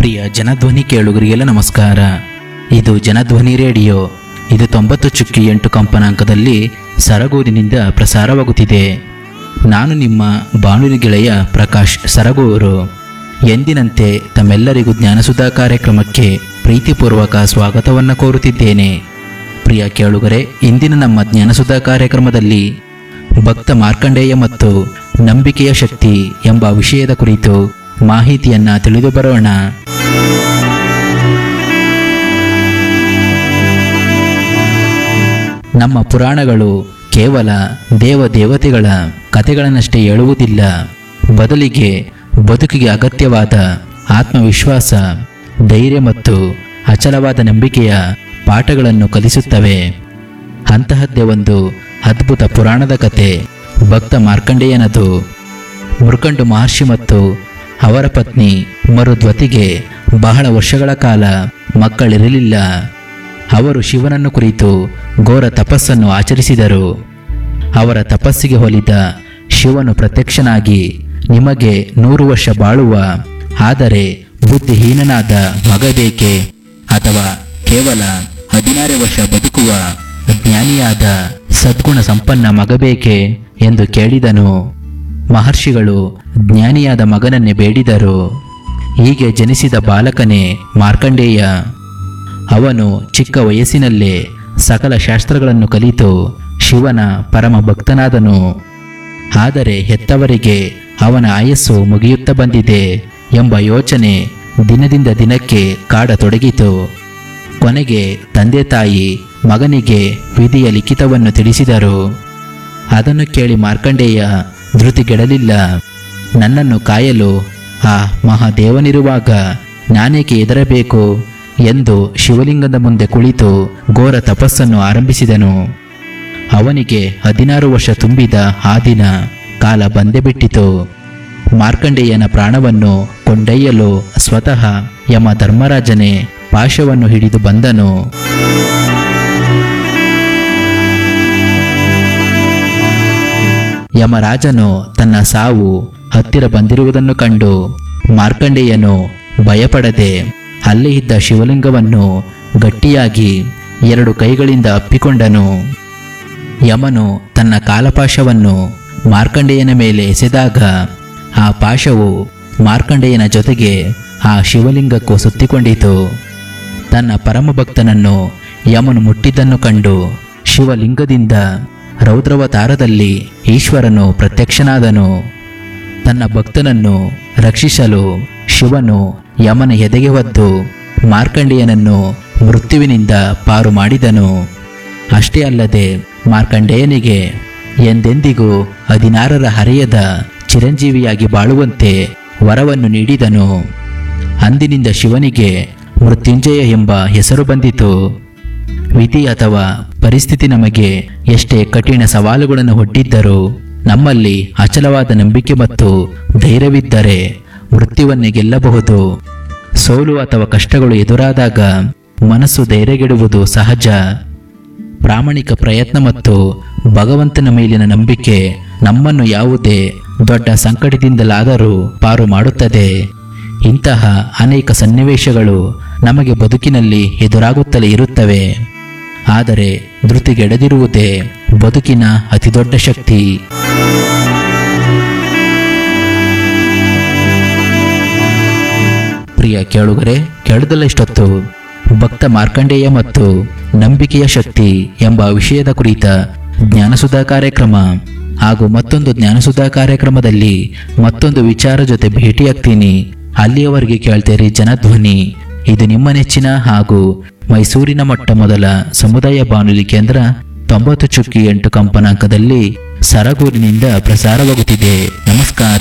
ಪ್ರಿಯ ಜನಧ್ವನಿ ಕೇಳುಗರಿಗೆಲ್ಲ ನಮಸ್ಕಾರ. ಇದು ಜನಧ್ವನಿ ರೇಡಿಯೋ. ಇದು 90.8 ಕಂಪನಾಂಕದಲ್ಲಿ ಸರಗೂರಿನಿಂದ ಪ್ರಸಾರವಾಗುತ್ತಿದೆ. ನಾನು ನಿಮ್ಮ ಬಾನುಲಿ ಗೆಳೆಯ ಪ್ರಕಾಶ್ ಸರಗೂರು. ಎಂದಿನಂತೆ ತಮ್ಮೆಲ್ಲರಿಗೂ ಜ್ಞಾನಸುಧಾ ಕಾರ್ಯಕ್ರಮಕ್ಕೆ ಪ್ರೀತಿಪೂರ್ವಕ ಸ್ವಾಗತವನ್ನು ಕೋರುತ್ತಿದ್ದೇನೆ. ಪ್ರಿಯ ಕೇಳುಗರೆ, ಇಂದಿನ ನಮ್ಮ ಜ್ಞಾನಸುಧಾ ಕಾರ್ಯಕ್ರಮದಲ್ಲಿ ಭಕ್ತ ಮಾರ್ಕಂಡೇಯ ಮತ್ತು ನಂಬಿಕೆಯ ಶಕ್ತಿ ಎಂಬ ವಿಷಯದ ಕುರಿತು ಮಾಹಿತಿಯನ್ನ ತಿಳಿದು ಬರೋಣ. ನಮ್ಮ ಪುರಾಣಗಳು ಕೇವಲ ದೇವತೆಗಳ ಕಥೆಗಳನ್ನಷ್ಟೇ ಹೇಳುವುದಿಲ್ಲ. ಬದಲಿಗೆ ಬದುಕಿಗೆ ಅಗತ್ಯವಾದ ಆತ್ಮವಿಶ್ವಾಸ, ಧೈರ್ಯ ಮತ್ತು ಅಚಲವಾದ ನಂಬಿಕೆಯ ಪಾಠಗಳನ್ನು ಕಲಿಸುತ್ತವೆ. ಅಂತಹದ್ದೇ ಒಂದು ಅದ್ಭುತ ಪುರಾಣದ ಕತೆ ಭಕ್ತ ಮಾರ್ಕಂಡೇಯನದು. ಮುರ್ಕಂಡು ಮಹರ್ಷಿ ಮತ್ತು ಅವರ ಪತ್ನಿ ಮರುದ್ವತಿಗೆ ಬಹಳ ವರ್ಷಗಳ ಕಾಲ ಮಕ್ಕಳಿರಲಿಲ್ಲ. ಅವರು ಶಿವನನ್ನು ಕುರಿತು ಘೋರ ತಪಸ್ಸನ್ನು ಆಚರಿಸಿದರು. ಅವರ ತಪಸ್ಸಿಗೆ ಹೋಲಿದ ಶಿವನು ಪ್ರತ್ಯಕ್ಷನಾಗಿ, ನಿಮಗೆ 100 ವರ್ಷ ಬಾಳುವ, ಆದರೆ ಬುದ್ಧಿಹೀನನಾದ ಮಗ ಬೇಕೆ, ಅಥವಾ ಕೇವಲ 16 ವರ್ಷ ಬದುಕುವ ಜ್ಞಾನಿಯಾದ ಸದ್ಗುಣ ಸಂಪನ್ನ ಮಗ ಬೇಕೆ ಎಂದು ಕೇಳಿದನು. ಮಹರ್ಷಿಗಳು ಜ್ಞಾನಿಯಾದ ಮಗನನ್ನೇ ಬೇಡಿದರು. ಹೀಗೆ ಜನಿಸಿದ ಬಾಲಕನೇ ಮಾರ್ಕಂಡೇಯ. ಅವನು ಚಿಕ್ಕ ವಯಸ್ಸಿನಲ್ಲೇ ಸಕಲ ಶಾಸ್ತ್ರಗಳನ್ನು ಕಲಿತು ಶಿವನ ಪರಮ ಭಕ್ತನಾದನು. ಆದರೆ ಹೆತ್ತವರಿಗೆ ಅವನ ಆಯಸ್ಸು ಮುಗಿಯುತ್ತಾ ಬಂದಿದೆ ಎಂಬ ಯೋಚನೆ ದಿನದಿಂದ ದಿನಕ್ಕೆ ಕಾಡತೊಡಗಿತು. ಕೊನೆಗೆ ತಂದೆ ತಾಯಿ ಮಗನಿಗೆ ವಿಧಿಯ ಲಿಖಿತವನ್ನು ತಿಳಿಸಿದರು. ಅದನ್ನು ಕೇಳಿ ಮಾರ್ಕಂಡೇಯ ಧೃತಿಗೆಡಲಿಲ್ಲ. ನನ್ನನ್ನು ಕಾಯಲು ಆ ಮಹಾದೇವನಿರುವಾಗ ನಾನೇಕೆ ಹೆದರಬೇಕು ಎಂದು ಶಿವಲಿಂಗದ ಮುಂದೆ ಕುಳಿತು ಘೋರ ತಪಸ್ಸನ್ನು ಆರಂಭಿಸಿದನು. ಅವನಿಗೆ 16 ವರ್ಷ ತುಂಬಿದ ಆ ದಿನ ಕಾಲ ಬಂದೇ ಬಿಟ್ಟಿತು. ಮಾರ್ಕಂಡೇಯನ ಪ್ರಾಣವನ್ನು ಕೊಂಡೊಯ್ಯಲು ಸ್ವತಃ ಯಮ ಧರ್ಮರಾಜನೇ ಪಾಶವನ್ನು ಹಿಡಿದು ಬಂದನು. ಯಮರಾಜನು ತನ್ನ ಸಾವು ಹತ್ತಿರ ಬಂದಿರುವುದನ್ನು ಕಂಡು ಮಾರ್ಕಂಡೇಯನು ಭಯಪಡದೆ ಅಲ್ಲೇ ಇದ್ದ ಶಿವಲಿಂಗವನ್ನು ಗಟ್ಟಿಯಾಗಿ 2 ಕೈಗಳಿಂದ ಅಪ್ಪಿಕೊಂಡನು. ಯಮನು ತನ್ನ ಕಾಲಪಾಶವನ್ನು ಮಾರ್ಕಂಡೇಯನ ಮೇಲೆ ಎಸೆದಾಗ ಆ ಪಾಶವು ಮಾರ್ಕಂಡೇಯನ ಜೊತೆಗೆ ಆ ಶಿವಲಿಂಗಕ್ಕೂ ಸುತ್ತಿಕೊಂಡಿತು. ತನ್ನ ಪರಮಭಕ್ತನನ್ನು ಯಮನು ಮುಟ್ಟಿದ್ದನ್ನು ಕಂಡು ಶಿವಲಿಂಗದಿಂದ ರೌದ್ರವತಾರದಲ್ಲಿ ಈಶ್ವರನು ಪ್ರತ್ಯಕ್ಷನಾದನು. ತನ್ನ ಭಕ್ತನನ್ನು ರಕ್ಷಿಸಲು ಶಿವನು ಯಮನ ಎದೆಗೆ ಒದ್ದು ಮಾರ್ಕಂಡೇಯನನ್ನು ಮೃತ್ಯುವಿನಿಂದ ಪಾರು ಮಾಡಿದನು. ಅಷ್ಟೇ ಅಲ್ಲದೆ ಮಾರ್ಕಂಡೇಯನಿಗೆ ಎಂದೆಂದಿಗೂ 16ರ ಹರೆಯದ ಚಿರಂಜೀವಿಯಾಗಿ ಬಾಳುವಂತೆ ವರವನ್ನು ನೀಡಿದನು. ಅಂದಿನಿಂದ ಶಿವನಿಗೆ ಮೃತ್ಯುಂಜಯ ಎಂಬ ಹೆಸರು ಬಂದಿತು. ವಿಧಿ ಅಥವಾ ಪರಿಸ್ಥಿತಿ ನಮಗೆ ಎಷ್ಟೇ ಕಠಿಣ ಸವಾಲುಗಳನ್ನು ಒಡ್ಡಿದ್ದರೂ ನಮ್ಮಲ್ಲಿ ಅಚಲವಾದ ನಂಬಿಕೆ ಮತ್ತು ಧೈರ್ಯವಿದ್ದರೆ ಮೃತ್ಯುವನ್ನೇ ಗೆಲ್ಲಬಹುದು. ಸೋಲು ಅಥವಾ ಕಷ್ಟಗಳು ಎದುರಾದಾಗ ಮನಸ್ಸು ಧೈರ್ಯಗೆಡುವುದು ಸಹಜ. ಪ್ರಾಮಾಣಿಕ ಪ್ರಯತ್ನ ಮತ್ತು ಭಗವಂತನ ಮೇಲಿನ ನಂಬಿಕೆ ನಮ್ಮನ್ನು ಯಾವುದೇ ದೊಡ್ಡ ಸಂಕಟದಿಂದಲಾದರೂ ಪಾರು ಮಾಡುತ್ತದೆ. ಇಂತಹ ಅನೇಕ ಸನ್ನಿವೇಶಗಳು ನಮಗೆ ಬದುಕಿನಲ್ಲಿ ಎದುರಾಗುತ್ತಲೇ ಇರುತ್ತವೆ. ಆದರೆ ಧೃತಿಗೆಡದಿರುವುದೇ ಬದುಕಿನ ಅತಿದೊಡ್ಡ ಶಕ್ತಿ. ಪ್ರಿಯ ಕೇಳುಗರೆ, ಕೇಳಿದಲ್ಲ ಇಷ್ಟೊತ್ತು ಭಕ್ತ ಮಾರ್ಕಂಡೇಯ ಮತ್ತು ನಂಬಿಕೆಯ ಶಕ್ತಿ ಎಂಬ ವಿಷಯದ ಕುರಿತ ಜ್ಞಾನಸುಧಾ ಕಾರ್ಯಕ್ರಮ. ಹಾಗೂ ಮತ್ತೊಂದು ಜ್ಞಾನಸುಧಾ ಕಾರ್ಯಕ್ರಮದಲ್ಲಿ ಮತ್ತೊಂದು ವಿಚಾರ ಜೊತೆ ಭೇಟಿಯಾಗ್ತೀನಿ. ಅಲ್ಲಿಯವರೆಗೆ ಕೇಳ್ತೇರಿ ಜನಧ್ವನಿ. ಇದು ನಿಮ್ಮ ನೆಚ್ಚಿನ ಹಾಗೂ ಮೈಸೂರಿನ ಮೊಟ್ಟಮೊದಲ ಸಮುದಾಯ ಬಾನುಲಿ ಕೇಂದ್ರ 90.8 ಕಂಪನಾಂಕದಲ್ಲಿ ಸರಗೂರಿನಿಂದ ಪ್ರಸಾರವಾಗುತ್ತಿದೆ. ನಮಸ್ಕಾರ.